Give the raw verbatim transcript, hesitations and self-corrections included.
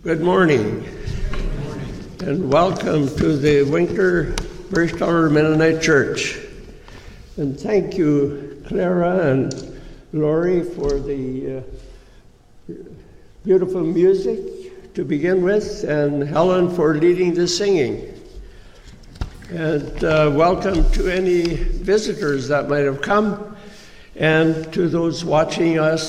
Good morning, and welcome to the Winkler Burstower Mennonite Church. And thank you, Clara and Lori, for the uh, beautiful music to begin with, and Helen for leading the singing. And uh, welcome to any visitors that might have come, and to those watching us